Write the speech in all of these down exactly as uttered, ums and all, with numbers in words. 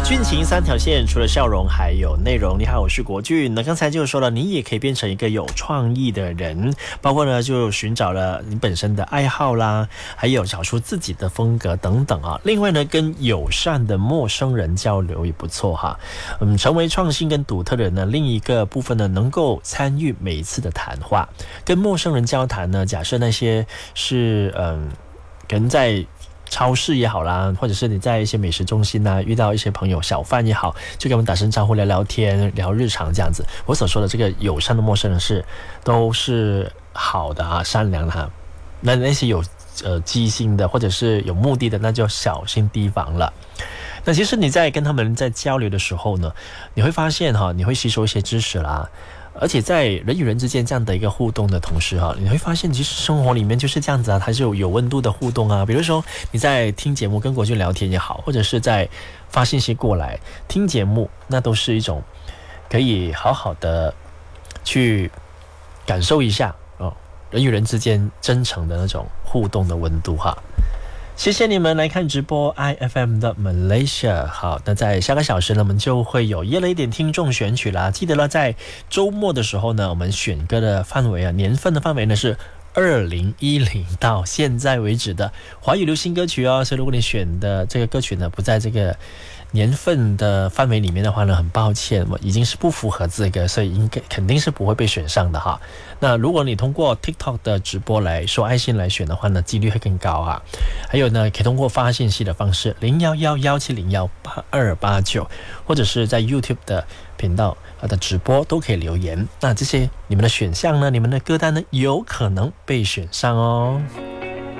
俊情三条线，除了笑容还有内容。你好，我是国俊。那刚才就说了，你也可以变成一个有创意的人，包括呢就寻找了你本身的爱好啦，还有找出自己的风格等等啊。另外呢，跟友善的陌生人交流也不错哈。嗯，成为创新跟独特的人呢，另一个部分呢，能够参与每一次的谈话。跟陌生人交谈呢，假设那些是嗯，可能在超市也好啦，或者是你在一些美食中心啊遇到一些朋友小贩也好，就跟我们打声招呼，聊聊天，聊日常这样子。我所说的这个友善的陌生人是都是好的啊，善良的哈。那那些有呃机心的或者是有目的的，那就小心提防了。那其实你在跟他们在交流的时候呢，你会发现哈，你会吸收一些知识啦。而且在人与人之间这样的一个互动的同时哈，你会发现其实生活里面就是这样子啊，它是有有温度的互动啊。比如说你在听节目跟国俊聊天也好，或者是在发信息过来听节目，那都是一种可以好好的去感受一下哦，人与人之间真诚的那种互动的温度哈。谢谢你们来看直播 I F M 的 Malaysia。 好，那在下个小时呢，我们就会有夜了一点听众选曲啦。记得了，在周末的时候呢，我们选歌的范围啊，年份的范围呢是二零一零到现在为止的华语流行歌曲哦。所以如果你选的这个歌曲呢不在这个年份的范围里面的话呢，很抱歉，我已经是不符合资格，所以应该肯定是不会被选上的哈。那如果你通过 TikTok 的直播来说爱心来选的话呢，几率会更高啊。还有呢，可以通过发信息的方式零一一一七零一八二八九，或者是在 YouTube 的频道的直播都可以留言。那这些你们的选项呢，你们的歌单呢，有可能被选上哦。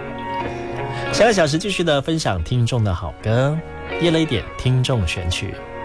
下个小时继续的分享听众的好歌，夜了一点听众选曲。